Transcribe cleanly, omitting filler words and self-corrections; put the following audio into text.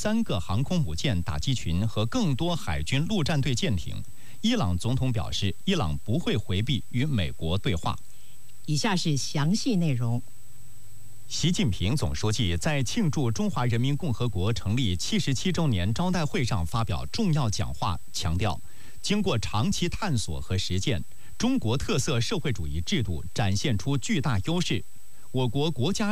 3个航空母舰打击群和更多海军陆战队舰艇。伊朗总统表示，伊朗不会回避与美国对话。 以下是详细内容。 习近平总书记在庆祝中华人民共和国成立77周年招待会上发表重要讲话，强调，经过长期探索和实践，中国特色社会主义制度展现出巨大优势，我国国家